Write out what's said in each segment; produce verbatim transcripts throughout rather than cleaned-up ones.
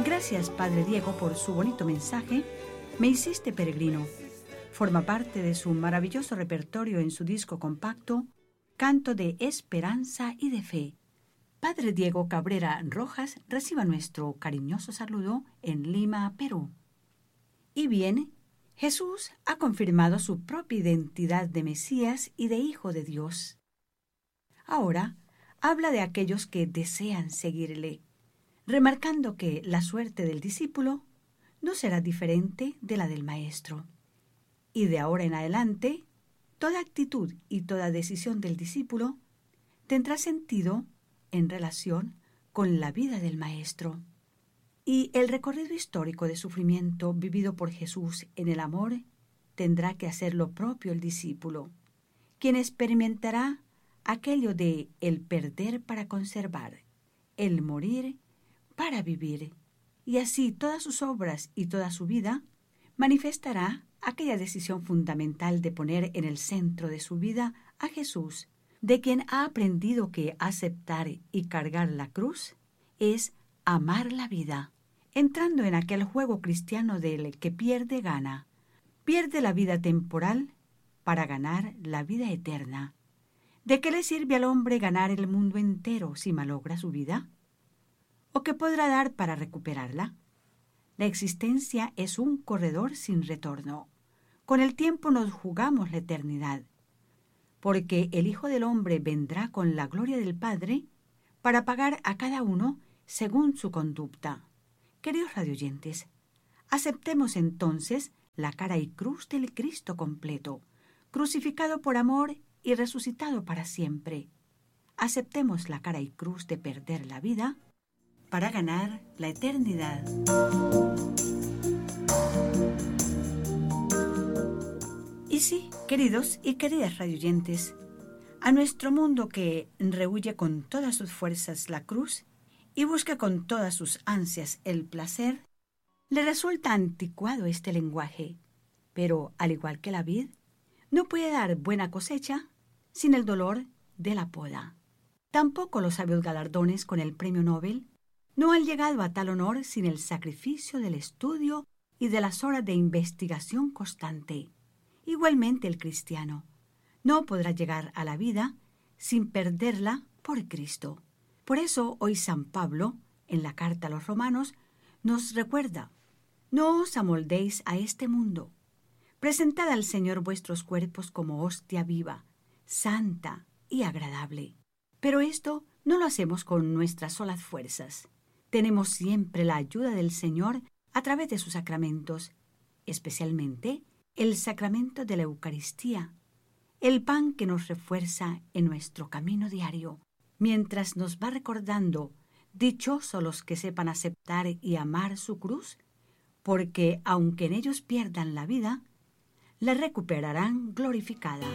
Gracias, Padre Diego, por su bonito mensaje. Me hiciste peregrino. Forma parte de su maravilloso repertorio en su disco compacto, Canto de Esperanza y de Fe. Padre Diego Cabrera Rojas, reciba nuestro cariñoso saludo en Lima, Perú. Y bien, Jesús ha confirmado su propia identidad de Mesías y de Hijo de Dios. Ahora habla de aquellos que desean seguirle, remarcando que la suerte del discípulo no será diferente de la del Maestro. Y de ahora en adelante, toda actitud y toda decisión del discípulo tendrá sentido en relación con la vida del Maestro. Y el recorrido histórico de sufrimiento vivido por Jesús en el amor tendrá que hacer lo propio el discípulo, quien experimentará aquello de el perder para conservar, el morir para vivir, y así todas sus obras y toda su vida manifestará aquella decisión fundamental de poner en el centro de su vida a Jesús, de quien ha aprendido que aceptar y cargar la cruz es amar la vida, entrando en aquel juego cristiano del que pierde gana, pierde la vida temporal para ganar la vida eterna. ¿De qué le sirve al hombre ganar el mundo entero si malogra su vida? ¿O qué podrá dar para recuperarla? La existencia es un corredor sin retorno. Con el tiempo nos jugamos la eternidad, porque el Hijo del Hombre vendrá con la gloria del Padre para pagar a cada uno según su conducta. Queridos radioyentes, aceptemos entonces la cara y cruz del Cristo completo, crucificado por amor y resucitado para siempre. Aceptemos la cara y cruz de perder la vida para ganar la eternidad. Y sí, queridos y queridas radioyentes, a nuestro mundo que rehuye con todas sus fuerzas la cruz y busca con todas sus ansias el placer, le resulta anticuado este lenguaje, pero al igual que la vid, no puede dar buena cosecha sin el dolor de la poda. Tampoco los sabios galardones con el premio Nobel no han llegado a tal honor sin el sacrificio del estudio y de las horas de investigación constante. Igualmente el cristiano no podrá llegar a la vida sin perderla por Cristo. Por eso hoy San Pablo, en la carta a los romanos, nos recuerda: no os amoldéis a este mundo. Presentad al Señor vuestros cuerpos como hostia viva, santa y agradable. Pero esto no lo hacemos con nuestras solas fuerzas. Tenemos siempre la ayuda del Señor a través de sus sacramentos, especialmente el sacramento de la Eucaristía, el pan que nos refuerza en nuestro camino diario, mientras nos va recordando: dichosos los que sepan aceptar y amar su cruz, porque aunque en ellos pierdan la vida, la recuperarán glorificada.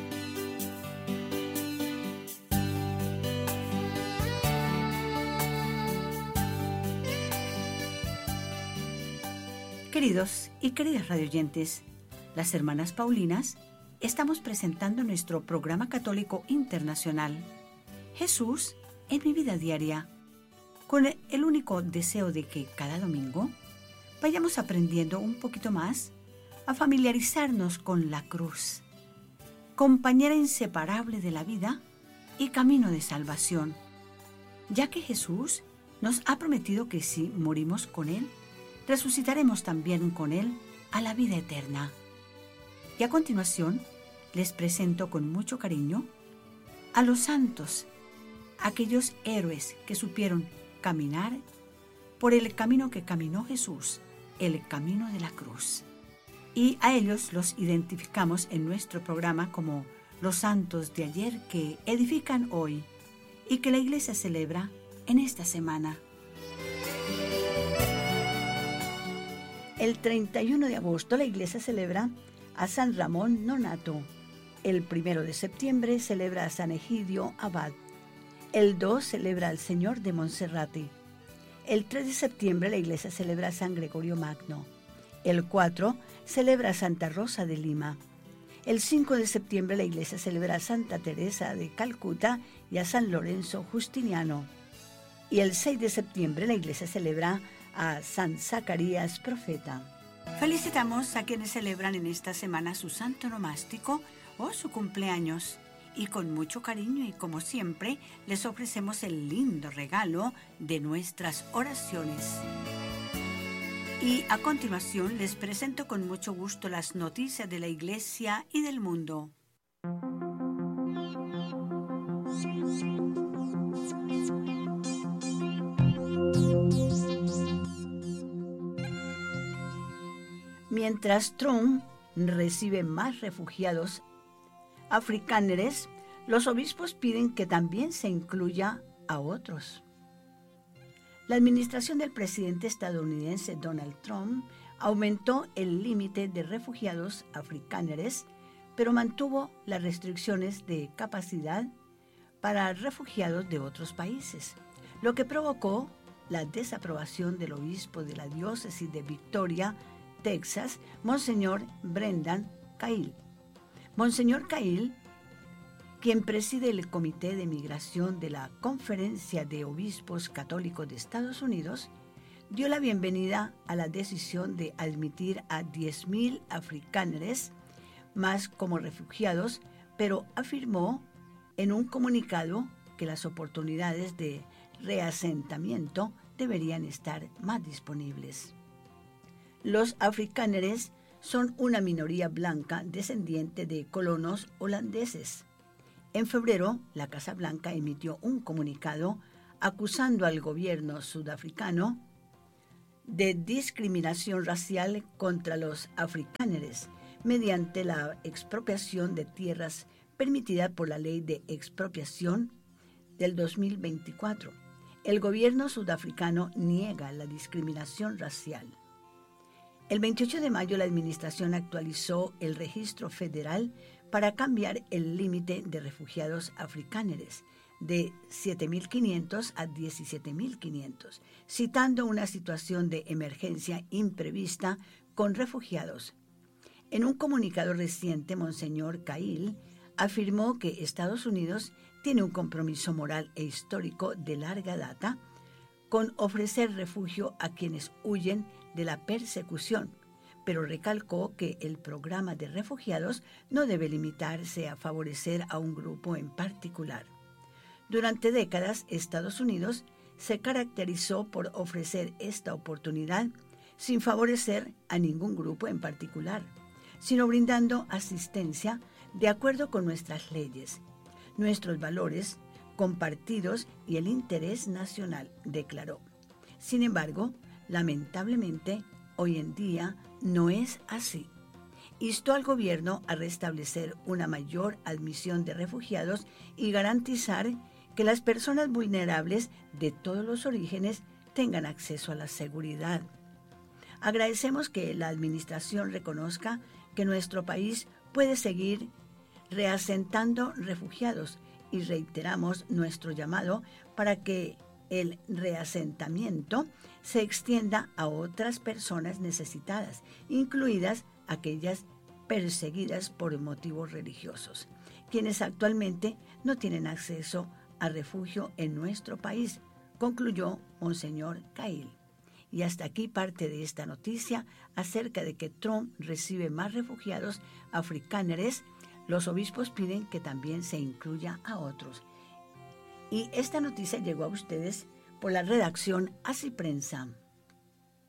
Queridos y queridas radioyentes, las hermanas Paulinas estamos presentando nuestro programa católico internacional, Jesús en mi vida diaria, con el único deseo de que cada domingo vayamos aprendiendo un poquito más a familiarizarnos con la cruz, compañera inseparable de la vida y camino de salvación, ya que Jesús nos ha prometido que si morimos con Él, resucitaremos también con Él a la vida eterna. Y a continuación les presento con mucho cariño a los santos, aquellos héroes que supieron caminar por el camino que caminó Jesús, el camino de la cruz. Y a ellos los identificamos en nuestro programa como los santos de ayer que edifican hoy y que la Iglesia celebra en esta semana. El treinta y uno de agosto la Iglesia celebra a San Ramón Nonato. El primero de septiembre celebra a San Egidio Abad. El dos celebra al Señor de Monserrate. El tres de septiembre la Iglesia celebra a San Gregorio Magno. El cuatro celebra a Santa Rosa de Lima. El cinco de septiembre la Iglesia celebra a Santa Teresa de Calcuta y a San Lorenzo Justiniano. Y el seis de septiembre la iglesia celebra a San Zacarías Profeta. Felicitamos a quienes celebran en esta semana su santo nomástico o su cumpleaños. Y con mucho cariño y como siempre, les ofrecemos el lindo regalo de nuestras oraciones. Y a continuación les presento con mucho gusto las noticias de la Iglesia y del mundo. Mientras Trump recibe más refugiados africanos, los obispos piden que también se incluya a otros. La administración del presidente estadounidense Donald Trump aumentó el límite de refugiados africanos, pero mantuvo las restricciones de capacidad para refugiados de otros países, lo que provocó la desaprobación del obispo de la diócesis de Victoria, Texas, Monseñor Brendan Cahill. Monseñor Cahill, quien preside el Comité de Migración de la Conferencia de Obispos Católicos de Estados Unidos, dio la bienvenida a la decisión de admitir a diez mil africanos más como refugiados, pero afirmó en un comunicado que las oportunidades de reasentamiento deberían estar más disponibles. Los africanos son una minoría blanca descendiente de colonos holandeses. En febrero, la Casa Blanca emitió un comunicado acusando al gobierno sudafricano de discriminación racial contra los africanos mediante la expropiación de tierras permitida por la Ley de Expropiación del dos mil veinticuatro. El gobierno sudafricano niega la discriminación racial. El veintiocho de mayo la administración actualizó el registro federal para cambiar el límite de refugiados africanos de siete mil quinientos a diecisiete mil quinientos, citando una situación de emergencia imprevista con refugiados. En un comunicado reciente, Monseñor Cahill afirmó que Estados Unidos tiene un compromiso moral e histórico de larga data con ofrecer refugio a quienes huyen de la persecución, pero recalcó que el programa de refugiados no debe limitarse a favorecer a un grupo en particular. Durante décadas, Estados Unidos se caracterizó por ofrecer esta oportunidad sin favorecer a ningún grupo en particular, sino brindando asistencia de acuerdo con nuestras leyes, nuestros valores compartidos y el interés nacional, declaró. Sin embargo, lamentablemente, hoy en día no es así. Instó al gobierno a restablecer una mayor admisión de refugiados y garantizar que las personas vulnerables de todos los orígenes tengan acceso a la seguridad. Agradecemos que la administración reconozca que nuestro país puede seguir reasentando refugiados y reiteramos nuestro llamado para que el reasentamiento se extienda a otras personas necesitadas, incluidas aquellas perseguidas por motivos religiosos, quienes actualmente no tienen acceso a refugio en nuestro país, concluyó Monseñor Cahill. Y hasta aquí parte de esta noticia acerca de que Trump recibe más refugiados africanos. Los obispos piden que también se incluya a otros. Y esta noticia llegó a ustedes por la redacción Así Prensa.